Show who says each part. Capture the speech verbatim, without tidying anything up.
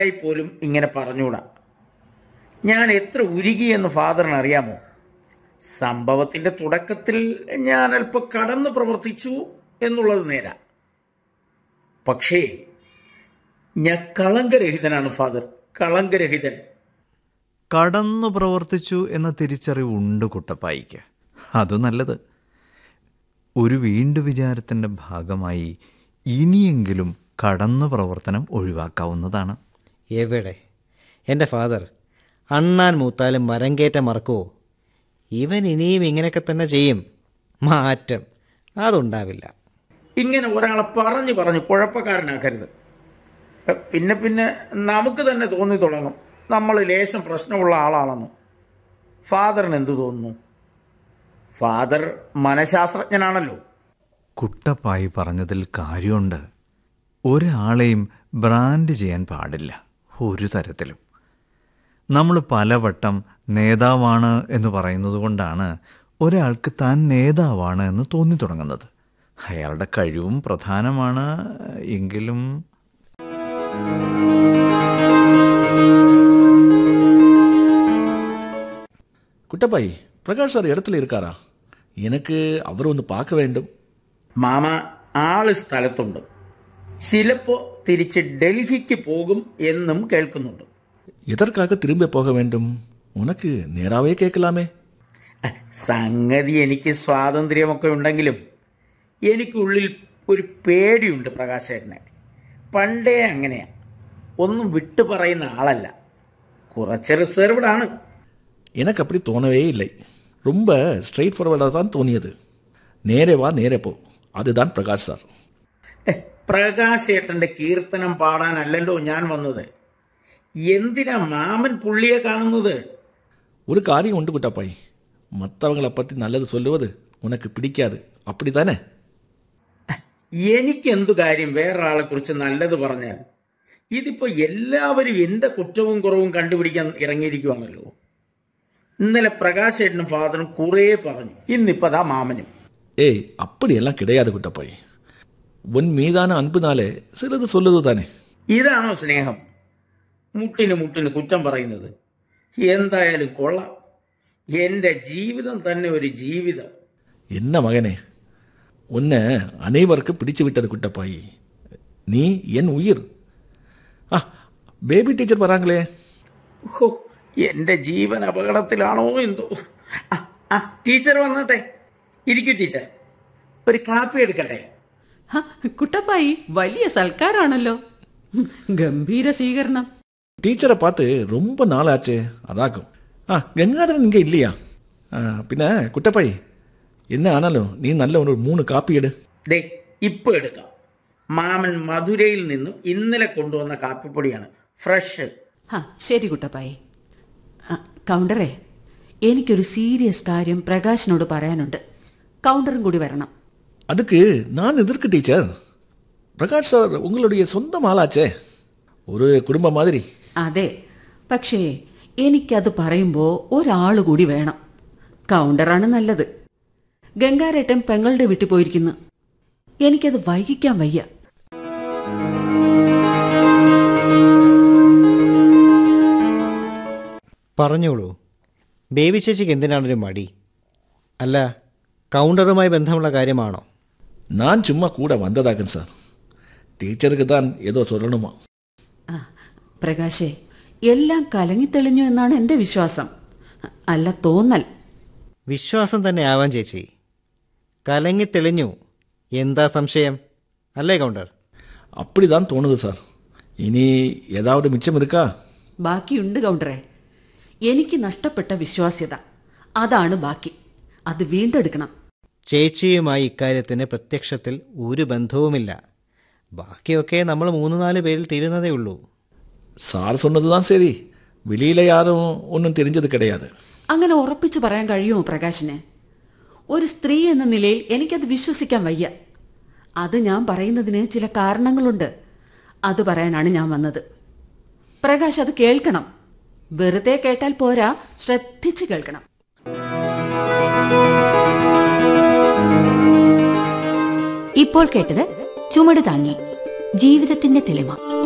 Speaker 1: പോലും ഇങ്ങനെ പറഞ്ഞുകൂടാ. ഞാൻ എത്ര ഉരുകിയെന്ന് ഫാദറിന് അറിയാമോ? സംഭവത്തിൻ്റെ തുടക്കത്തിൽ ഞാൻ അല്പം കടന്ന് പ്രവർത്തിച്ചു എന്നുള്ളത് നേരാ. പക്ഷേ ഞാൻ കളങ്കരഹിതനാണ് ഫാദർ, കളങ്കരഹിതൻ.
Speaker 2: കടന്നു പ്രവർത്തിച്ചു എന്ന തിരിച്ചറിവുണ്ട് കുട്ടപ്പായിക്ക്. അത് നല്ലത്. ഒരു വീണ്ടു വിചാരത്തിൻ്റെ ഭാഗമായി ഇനിയെങ്കിലും കടന്നു പ്രവർത്തനം ഒഴിവാക്കാവുന്നതാണ്.
Speaker 3: എവിടെ എൻ്റെ ഫാദർ, അണ്ണാൻ മൂത്താലും മരം കയറ്റം മറക്കുമോ? ഇവൻ ഇനിയും ഇങ്ങനെയൊക്കെ തന്നെ ചെയ്യും. മാറ്റം അതുണ്ടാവില്ല.
Speaker 1: ഇങ്ങനെ ഒരാളെ പറഞ്ഞു പറഞ്ഞ് കുഴപ്പക്കാരനാക്കരുത്. പിന്നെ പിന്നെ നമുക്ക് തന്നെ തോന്നി തുടങ്ങും നമ്മൾ ലേശം പ്രശ്നമുള്ള ആളാണെന്ന്. ഫാദറിന് എന്തു തോന്നുന്നു? ഫാദർ മനഃശാസ്ത്രജ്ഞനാണല്ലോ.
Speaker 2: കുട്ടപ്പായി പറഞ്ഞതിൽ കാര്യമുണ്ട്. ഒരാളെയും ബ്രാൻഡ് ചെയ്യാൻ പാടില്ല ഒരു തരത്തിലും. നമ്മൾ പലവട്ടം നേതാവാണ് എന്ന് പറയുന്നത് കൊണ്ടാണ് ഒരാൾക്ക് താൻ നേതാവാണ് എന്ന് തോന്നി തുടങ്ങുന്നത്. അയാളുടെ കഴിവും പ്രധാനമാണ്. എങ്കിലും
Speaker 4: കുട്ടപ്പായി, പ്രകാശ് സാർ இடத்துல இருக்காரா? எனக்கு അവരെ ഒന്ന് பார்க்க வேண்டும்.
Speaker 1: മാമ ആള് സ്ഥലത്തുണ്ട്. ചിലപ്പോൾ തിരിച്ച് ഡൽഹിക്ക് പോകും എന്നും കേൾക്കുന്നുണ്ട്.
Speaker 4: എതற்காக திரும்ப போக வேண்டும்? ഉനക്ക് നേരാവേ കേൾക്കലാമേ.
Speaker 1: സംഗതി എനിക്ക് സ്വാതന്ത്ര്യമൊക്കെ ഉണ്ടെങ്കിലും എനിക്കുള്ളിൽ ഒരു പേടിയുണ്ട് പ്രകാശേട്ടനെ. പണ്ടേ അങ്ങനെയാ. ഒന്നും വിട്ടു പറയുന്ന ആളല്ല. കുറച്ച് റിസർവ്ഡ് ആണ്.
Speaker 4: எனக்கு அப்படி தோணவே இல்லை. ரொம்ப ஸ்ட்ரெயிட் ஃபார்வர்டாக தான் தோணியது. നേരെ വാ നേരെ പോ, അതുதான் പ്രകാശ് സാർ.
Speaker 1: പ്രകാശേട്ടൻ്റെ കീർത്തനം പാടാനല്ലല്ലോ ഞാൻ വന്നത്. എന്തിനാ മാമൻ പുള്ളിയെ കാണുന്നത്?
Speaker 4: ഒരു കാര്യം ഉണ്ട് കുട്ടപ്പായി, മற்றவங்களை പറ്റി നല്ലത് சொல்லுவது ഉനക്ക് പിടിക്കാതെ, അപ്പടി തന്നെ.
Speaker 1: എനിക്കെന്തു കാര്യം വേറൊരാളെ കുറിച്ച് നല്ലത് പറഞ്ഞാൽ? ഇതിപ്പോൾ എല്ലാവരും എൻ്റെ കുറ്റവും കുറവും കണ്ടുപിടിക്കാൻ ഇറങ്ങിയിരിക്കുവാണല്ലോ. ഇന്നലെ പ്രകാശേട്ടനും ഫാദറും കുറേ പറഞ്ഞു, ഇന്നിപ്പോൾ അതാ മാമനും.
Speaker 4: ഏയ് അപ്പടിയെല്ലാം കിടയാതെ കുട്ടപ്പായി. ഉൻ മീതാന അൻപിനാലെ ചിലത് சொல்லுது താനേ.
Speaker 1: ഇതാണോ സ്നേഹം? മുട്ടിന് മുട്ടിന് കുറ്റം പറയുന്നത്. എന്തായാലും കൊള്ളാം. എൻ്റെ ജീവിതം തന്നെ ഒരു ജീവിതം.
Speaker 4: என்ன மகனே, உன்னை அனைவருக்கும் பிடிச்சு விட்டது குட்டப்பாயி. நீ என் உயிர். ആ ബേബി ടീച്ചർ പറയാങ്ങളേ.
Speaker 1: ഓ, എൻ്റെ ജീവൻ അപകടത്തിലാണോ എന്തോ. ആ ടീച്ചർ വന്നോട്ടെ. ഇരിക്കൂ ടീച്ചർ, ഒരു കാപ്പി എടുക്കട്ടെ?
Speaker 5: കുട്ടപ്പായി, വലിയ സൽക്കാരാണല്ലോ. ഗംഭീര സ്വീകരണം.
Speaker 4: ടീച്ചറെ பார்த்து ரொம்ப நாளாச்சே, அதாக்கும். ആ ഗംഗാധരൻ ഇങ്ങ ഇല്ലയാ? പിന്നെ കുട്ടപ്പായി, എന്നെ ആണല്ലോ നീ നല്ല ഒരു മൂന്ന് കാപ്പി എടു.
Speaker 1: ദേ ഇപ്പം എടുക്കാം. മാമൻ മധുരയിൽ നിന്നും ഇന്നലെ കൊണ്ടുവന്ന കാപ്പിപ്പൊടിയാണ്, ഫ്രഷ്.
Speaker 5: ആ ശരി കുട്ടപ്പായി. കൗണ്ടറെ, എനിക്കൊരു സീരിയസ് കാര്യം പ്രകാശിനോട് പറയാനുണ്ട്. കൗണ്ടറും കൂടി വരണം.
Speaker 4: அதுக்கு நான் எதற்கு டீச்சர்? பிரகாஷ் சார் உங்களுடைய சொந்தம் ஆளாச்சே, ஒரு குடும்ப மாதிரி.
Speaker 5: അതെ, പക്ഷേ എനിക്കത് പറയുമ്പോൾ ഒരാൾ കൂടി വേണം. കൗണ്ടറാണ് നല്ലത്. ഗംഗാരേട്ടൻ പെങ്ങളുടെ വീട്ടിൽ പോയിരിക്കുന്നു. എനിക്കത് വൈകിക്കാൻ വയ്യ.
Speaker 3: പറഞ്ഞോളൂ, ബേബി ചേച്ചിക്ക് എന്തിനാണൊരു മടി? അല്ല, കൗണ്ടറുമായി ബന്ധമുള്ള കാര്യമാണോ?
Speaker 4: ഞാൻ ചുമ്മാ കൂടെ വന്നതാക്കും സാർ. ടീച്ചർക്ക് താൻ ഏതോ சொல்லணுமா?
Speaker 5: ആ പ്രകാശേ, എല്ലാം കലങ്ങിത്തെളിഞ്ഞു എന്നാണ് എൻ്റെ വിശ്വാസം, അല്ല തോന്നൽ.
Speaker 3: വിശ്വാസം തന്നെ ആവാൻ ചേച്ചി. കലങ്ങിത്തെളിഞ്ഞു, എന്താ സംശയം? അല്ലേ കൗണ്ടർ?
Speaker 4: அப்படிதான் തോന്നുന്നത് സാർ. ഇനി ഏതാവത് മിച്ചം എടുക്കാ?
Speaker 5: ബാക്കിയുണ്ട് കൗണ്ടറെ. എനിക്ക് നഷ്ടപ്പെട്ട വിശ്വാസ്യത, അതാണ് ബാക്കി. അത് വീണ്ടെടുക്കണം.
Speaker 3: ചേച്ചിയുമായി ഇക്കാര്യത്തിന് പ്രത്യക്ഷത്തിൽ ഒരു ബന്ധവുമില്ല. ബാക്കിയൊക്കെ നമ്മൾ മൂന്ന് നാല് പേരിൽ തീരുന്നതേ ഉള്ളൂ.
Speaker 4: സാർ சொன்னதுதான் ശരി. വെളിയിലെ യാരും ഒന്നും தெரிஞ்சது கிடையாது.
Speaker 5: അങ്ങനെ ഉറപ്പിച്ചു പറയാൻ കഴിയുമോ പ്രകാശിന്? ഒരു സ്ത്രീ എന്ന നിലയിൽ എനിക്കത് വിശ്വസിക്കാൻ വയ്യ. അത് ഞാൻ പറയുന്നതിന് ചില കാരണങ്ങളുണ്ട്. അത് പറയാനാണ് ഞാൻ വന്നത്. പ്രകാശ് അത് കേൾക്കണം. വെറുതെ കേട്ടാൽ പോരാ, ശ്രദ്ധിച്ച് കേൾക്കണം.
Speaker 6: ഇപ്പോൾ കേട്ടത് ചുമട് താങ്ങി, ജീവിതത്തിന്റെ തെളിമ.